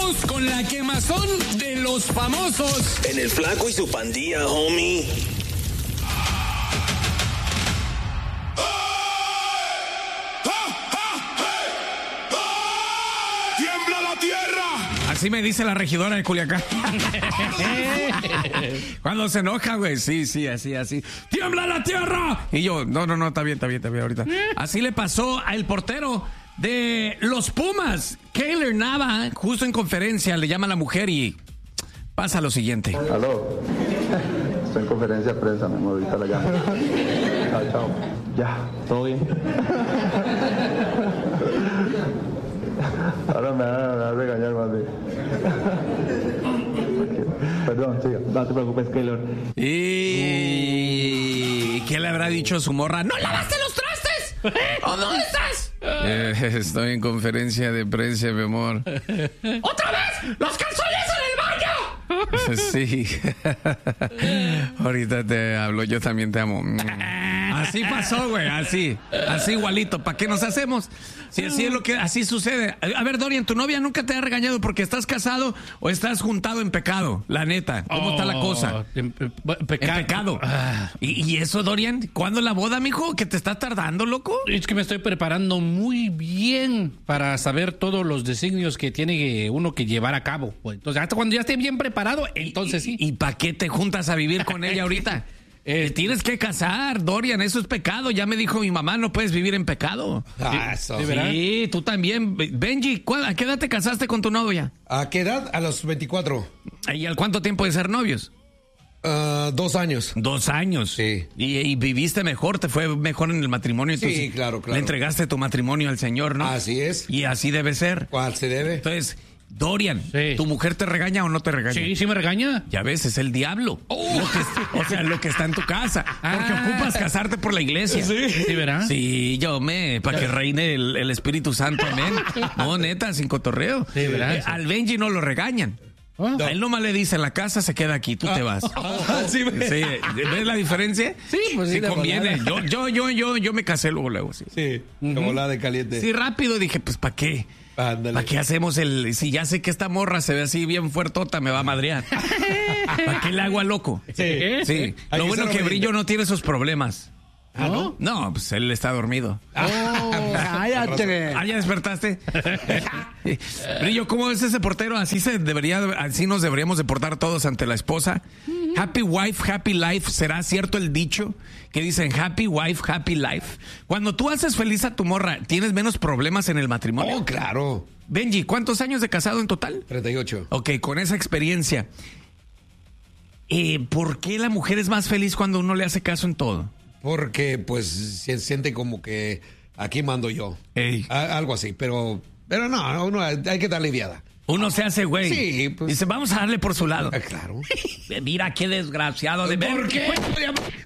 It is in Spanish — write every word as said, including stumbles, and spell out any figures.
Vamos con la quemazón de los famosos. En el Flaco y su pandilla, homie. ¡Tiembla la tierra! Así me dice la regidora de Culiacán. Cuando se enoja, güey. Sí, sí, así, así. ¡Tiembla la tierra! Y yo, no, no, no, está bien, está bien, está bien ahorita. Así le pasó al portero de los Pumas, Keylor Nava, justo en conferencia, le llama a la mujer y pasa lo siguiente. Aló. Estoy en conferencia de prensa, mi amor, ahorita la llamo. Chao, chao. Ya, todo bien. Ahora me va, me va a regañar más bien. Perdón, siga. No te preocupes, Keylor. ¿Y qué le habrá dicho a su morra? ¡No lavaste los trastes! ¿O dónde estás? Eh, estoy en conferencia de prensa, mi amor. ¡Otra vez! ¡Los calzones en el baño! Sí. Ahorita te hablo, yo también te amo. Así pasó, güey, así, así igualito. ¿Para qué nos hacemos? Si así es lo que, así sucede. A ver, Dorian, ¿tu novia nunca te ha regañado porque estás casado o estás juntado en pecado? La neta, ¿cómo oh, está la cosa? En, pe- peca- en pecado. Ah. ¿Y, ¿Y eso, Dorian? ¿Cuándo la boda, mijo? ¿Que te está tardando, loco? Es que me estoy preparando muy bien para saber todos los designios que tiene uno que llevar a cabo. Pues, entonces, hasta cuando ya esté bien preparado, entonces sí. ¿Y, y para qué te juntas a vivir con ella ahorita? Eh, tienes que casar, Dorian, eso es pecado. Ya me dijo mi mamá, no puedes vivir en pecado. Ah, eso. Sí, sí, tú también. Benji, ¿a qué edad te casaste con tu novia? ¿A qué edad? A los veinticuatro. ¿Y al cuánto tiempo de ser novios? Uh, dos años. Dos años. Sí. ¿Y, y viviste mejor? ¿Te fue mejor en el matrimonio? Entonces, sí, claro, claro. Le entregaste tu matrimonio al Señor, ¿no? Así es. Y así debe ser. ¿Cuál se debe? Entonces, Dorian, sí. ¿tu mujer te regaña o no te regaña? Sí, sí me regaña. Ya ves, es el diablo. Oh. Lo que, o sea, lo que está en tu casa. Porque Ah. ocupas casarte por la iglesia. Sí, sí, ¿verdad? Sí, yo me, para que reine el, el Espíritu Santo, amén. No, neta, sin cotorreo. Sí, ¿verdad? Eh, al Benji no lo regañan. ¿Oh? A él nomás le dice, la casa se queda aquí, tú te vas. Sí, Sí, ¿ves la diferencia? Sí, pues sí, sí de conviene. volada. Yo, yo, yo, yo, yo me casé luego, luego, sí. Sí, como la de caliente. Sí, rápido dije, pues, ¿para qué? Ándale. ¿Para qué hacemos el...? Si ya sé que esta morra se ve así bien fuertota, me va a madrear. ¿Para qué le hago a loco? Sí. Sí. Hay Lo que bueno ser que obediente. Brillo no tiene esos problemas. ¿Ah, no? No, pues él está dormido. Cállate. Ah, ¿ya despertaste? Brillo, ¿cómo es ese portero? Así se debería, así nos deberíamos de portar todos ante la esposa. Happy wife, happy life. ¿Será cierto el dicho que dicen happy wife, happy life? Cuando tú haces feliz a tu morra, ¿tienes menos problemas en el matrimonio? Oh, claro. Benji, ¿cuántos años de casado en total? treinta y ocho. Ok, con esa experiencia, eh, ¿por qué la mujer es más feliz cuando uno le hace caso en todo? Porque, pues, se siente como que aquí mando yo. Ey. A- algo así, pero, pero no, uno hay que darle aliviada. Uno se hace güey. Sí, pues. Dice, vamos a darle por su lado. Ah, claro. Mira qué desgraciado de ver. ¿Por qué?